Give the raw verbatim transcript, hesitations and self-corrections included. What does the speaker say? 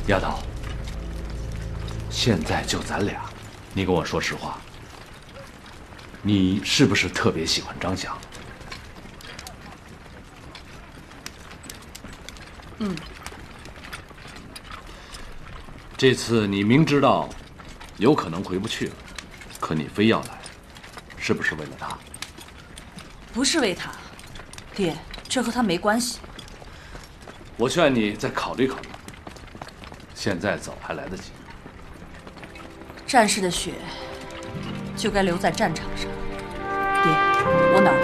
丫头，现在就咱俩，你跟我说实话，你是不是特别喜欢张翔？ 嗯。 这次你明知道有可能回不去了，可你非要来，是不是为了他？ 不是为他，爹，这和他没关系。 我劝你再考虑考虑，现在走还来得及。 战士的血就该留在战场上。爹，我哪儿